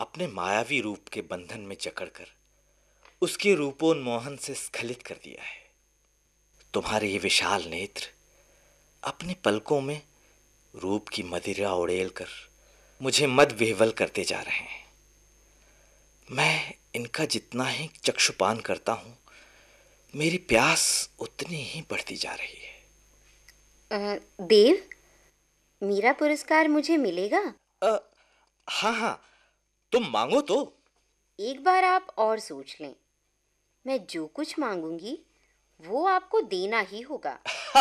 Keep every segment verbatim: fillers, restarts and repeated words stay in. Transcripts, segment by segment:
अपने मायावी रूप के बंधन में जकड़कर उसके रूपोन्मोहन से स्खलित कर दिया है। तुम्हारे ये विशाल नेत्र अपनी पलकों में रूप की मदिरा उड़ेल कर मुझे मद विह्वल करते जा रहे हैं। मैं इनका जितना ही चक्षुपान करता हूं, मेरी प्यास उतनी ही बढ़ती जा रही है। अ, देव, मेरा पुरस्कार मुझे मिलेगा? आ, हाँ हाँ, तुम मांगो तो। एक बार आप और सोच लें। मैं जो कुछ मांगूंगी वो आपको देना ही होगा।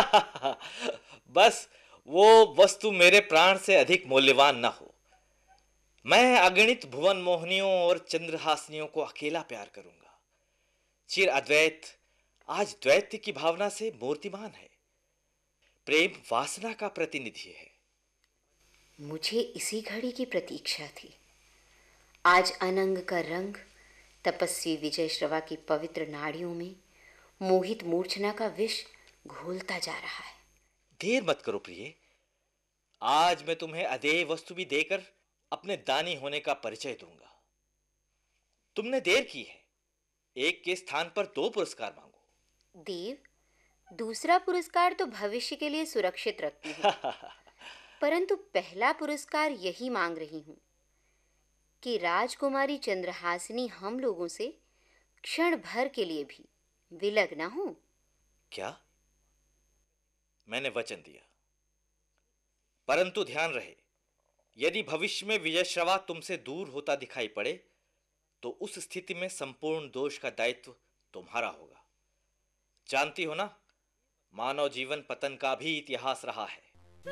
बस वो वस्तु मेरे प्राण से अधिक मूल्यवान न हो। मैं अगणित भुवन मोहनियों और चंद्रहासनियों को अकेला प्यार करूंगा। चिर अद्वैत आज द्वैत की भावना से मूर्तिमान है। प्रेम वासना का प्रतिनिधि है। मुझे इसी घड़ी की प्रतीक्षा थी। आज अनंग का रंग तपस्वी विजय श्रवा की पवित्र नाड़ियों में मोहित मूर्छना का विष घोलता जा रहा है। देर मत करो प्रिय, आज मैं तुम्हें अदेय वस्तु भी देकर अपने दानी होने का परिचय दूंगा। तुमने देर की है, एक के स्थान पर दो पुरस्कार मांगो। देव, दूसरा पुरस्कार तो भविष्य के लिए सुरक्षित रखती हूँ, परंतु पहला पुरस्कार यही मांग रही हूँ कि राजकुमारी चंद्रहासिनी हम लोगों से क्षण भर के लिए भी विलग ना हो। क्या? मैंने वचन दिया, परंतु ध्यान रहे, यदि भविष्य में विजयश्रवा तुमसे दूर होता दिखाई पड़े तो उस स्थिति में संपूर्ण दोष का दायित्व तुम्हारा होगा। जानती हो ना, मानव जीवन पतन का भी इतिहास रहा है।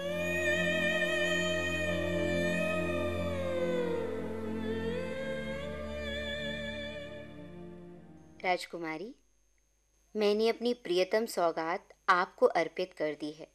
राजकुमारी, मैंने अपनी प्रियतम सौगात आपको अर्पित कर दी है।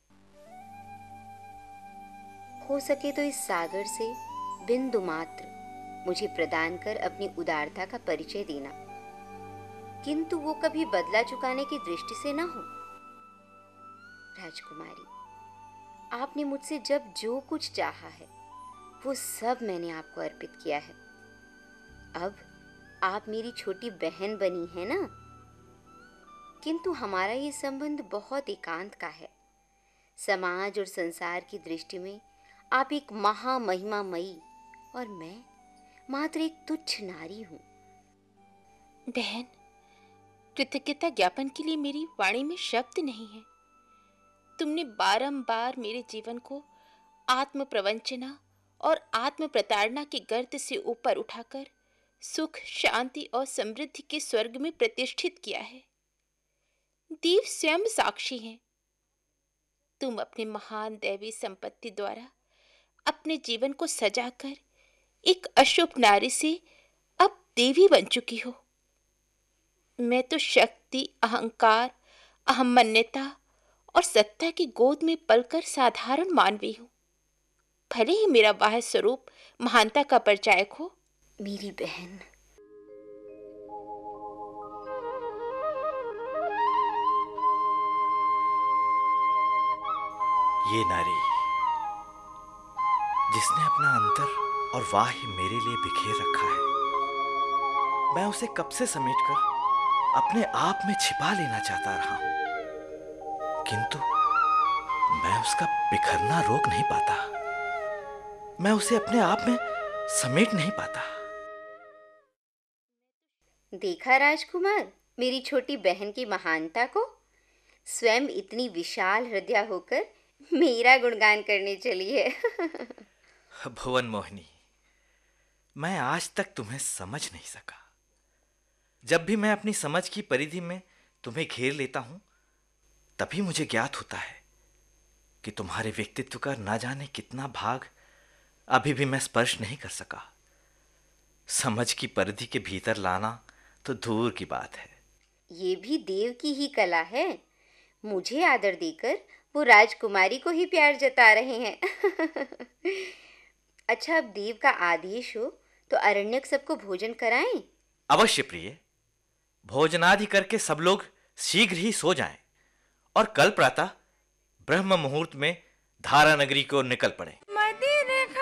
हो सके तो इस सागर से बिंदु मात्र मुझे प्रदान कर अपनी उदारता का परिचय देना, किंतु वो कभी बदला चुकाने की दृष्टि से ना हो। राजकुमारी, आपने मुझसे जब जो कुछ चाहा है वो सब मैंने आपको अर्पित किया है। अब आप मेरी छोटी बहन बनी है ना, किंतु हमारा ये संबंध बहुत एकांत का है। समाज और संसार की दृष्टि में आप एक महामहिमामयी और मैं मात्र एक तुच्छ नारी हूँ। बहन, कृतज्ञता ज्ञापन के लिए मेरी वाणी में शब्द नहीं है। तुमने बारंबार मेरे जीवन को आत्म प्रवंचना और आत्म प्रताड़ना के गर्त से ऊपर उठाकर सुख, शांति और समृद्धि के स्वर्ग में प्रतिष्ठित किया है। देव स्वयं साक्षी हैं। तुम अपने महान दैवी संपत्ति द्वारा अपने जीवन को सजाकर एक अशुभ नारी से अब देवी बन चुकी हो। मैं तो शक्ति, अहंकार, अहमन्यता और सत्ता की गोद में पलकर साधारण मानवी हूँ। भले ही मेरा बाह्य स्वरूप महानता का परिचायक हो। मेरी बहन, ये नारी जिसने अपना अंतर और वाह्य मेरे लिए बिखेर रखा है, मैं उसे कब से समेटकर अपने आप में छिपा लेना चाहता रहा हूं, किंतु मैं उसका बिखरना रोक नहीं पाता। मैं उसे अपने आप में समेट नहीं पाता। देखा राजकुमार मेरी छोटी बहन की महानता को। स्वयं इतनी विशाल हृदय होकर मेरा गुणगान करने चली है। भुवन मोहिनी, मैं आज तक तुम्हें समझ नहीं सका। जब भी मैं अपनी समझ की परिधि में तुम्हें घेर लेता हूं, तभी मुझे ज्ञात होता है कि तुम्हारे व्यक्तित्व का ना जाने कितना भाग अभी भी मैं स्पर्श नहीं कर सका। समझ की परिधि के भीतर लाना तो दूर की बात है। ये भी देव की ही कला है। मुझे आदर देकर वो राजकुमारी को ही प्यार जता रहे हैं। अच्छा, अब देव का आदेश हो तो अरण्यक सबको भोजन कराएं। अवश्य प्रिय, भोजनादि करके सब लोग शीघ्र ही सो जाएं और कल प्रातः ब्रह्म मुहूर्त में धारा नगरी को निकल पड़े।